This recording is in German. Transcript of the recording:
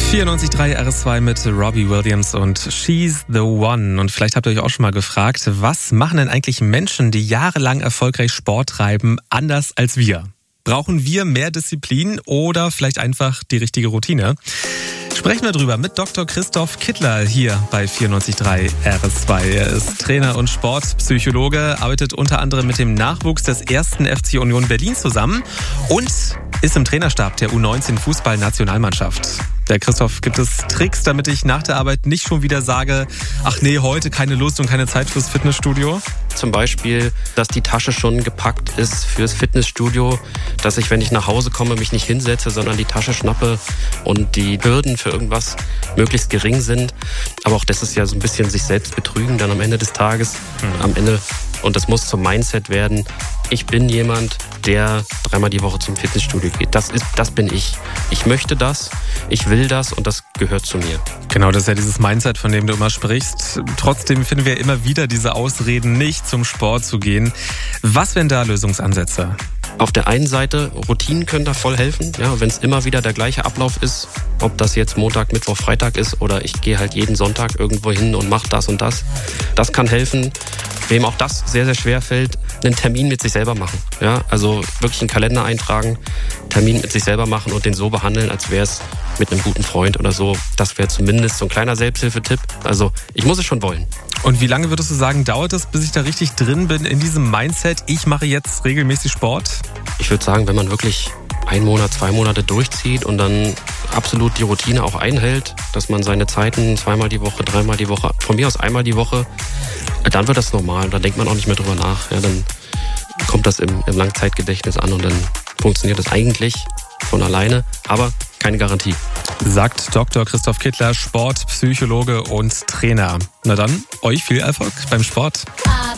94.3 RS2 mit Robbie Williams und She's the One. Und vielleicht habt ihr euch auch schon mal gefragt, was machen denn eigentlich Menschen, die jahrelang erfolgreich Sport treiben, anders als wir? Brauchen wir mehr Disziplin oder vielleicht einfach die richtige Routine? Sprechen wir drüber mit Dr. Christoph Kittler hier bei 94.3 RS2. Er ist Trainer und Sportpsychologe, arbeitet unter anderem mit dem Nachwuchs des 1. FC Union Berlin zusammen und ist im Trainerstab der U19-Fußball-Nationalmannschaft. Der Christoph, gibt es Tricks, damit ich nach der Arbeit nicht schon wieder sage, ach nee, heute keine Lust und keine Zeit fürs Fitnessstudio? Zum Beispiel, dass die Tasche schon gepackt ist fürs Fitnessstudio, dass ich, wenn ich nach Hause komme, mich nicht hinsetze, sondern die Tasche schnappe und die Hürden für irgendwas möglichst gering sind. Aber auch das ist ja so ein bisschen sich selbst betrügen dann am Ende des Tages. Am Ende, und das muss zum Mindset werden, ich bin jemand, der 3-mal die Woche zum Fitnessstudio geht. Das bin ich. Ich möchte das, ich will das und das gehört zu mir. Genau, das ist ja dieses Mindset, von dem du immer sprichst. Trotzdem finden wir immer wieder diese Ausreden, nicht zum Sport zu gehen. Was wären da Lösungsansätze? Auf der einen Seite, Routinen können da voll helfen. Ja, wenn es immer wieder der gleiche Ablauf ist, ob das jetzt Montag, Mittwoch, Freitag ist oder ich gehe halt jeden Sonntag irgendwo hin und mache das und das. Das kann helfen. Wem auch das sehr, sehr schwer fällt, einen Termin mit sich selber machen. Ja, also wirklich einen Kalender eintragen, Termin mit sich selber machen und den so behandeln, als wäre es mit einem guten Freund oder so. Das wäre zumindest so ein kleiner Selbsthilfetipp. Also ich muss es schon wollen. Und wie lange würdest du sagen, dauert es, bis ich da richtig drin bin in diesem Mindset, ich mache jetzt regelmäßig Sport? Ich würde sagen, wenn man wirklich 1 Monat, 2 Monate durchzieht und dann absolut die Routine auch einhält, dass man seine Zeiten 2-mal die Woche, 3-mal die Woche, von mir aus 1-mal die Woche, dann wird das normal. Dann denkt man auch nicht mehr drüber nach. Ja, dann kommt das im Langzeitgedächtnis an und dann funktioniert das eigentlich von alleine, aber keine Garantie. Sagt Dr. Christoph Kittler, Sportpsychologe und Trainer. Na dann, euch viel Erfolg beim Sport.